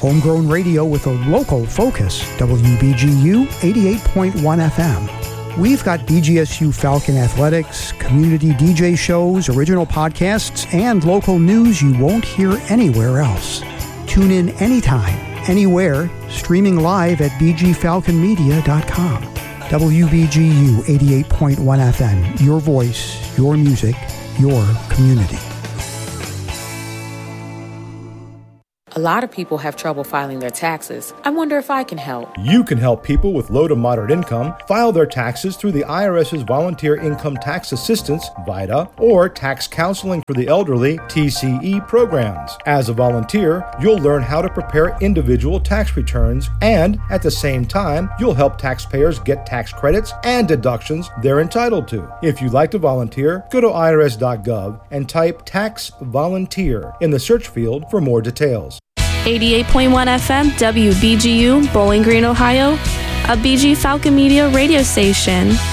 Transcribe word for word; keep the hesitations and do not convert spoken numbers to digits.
Homegrown radio with a local focus, W B G U eighty-eight point one F M. We've got B G S U Falcon athletics, community D J shows, original podcasts, and local news you won't hear anywhere else. Tune in anytime, anywhere, streaming live at b g falcon media dot com. W B G U eighty-eight point one F M, your voice, your music, your community. A lot of people have trouble filing their taxes. I wonder if I can help. You can help people with low to moderate income file their taxes through the IRS's Volunteer Income Tax Assistance, VITA, or Tax Counseling for the Elderly, T C E programs. As a volunteer, you'll learn how to prepare individual tax returns, and at the same time, you'll help taxpayers get tax credits and deductions they're entitled to. If you'd like to volunteer, go to I R S dot gov and type Tax Volunteer in the search field for more details. eighty-eight point one F M, W B G U, Bowling Green, Ohio, a B G Falcon Media radio station.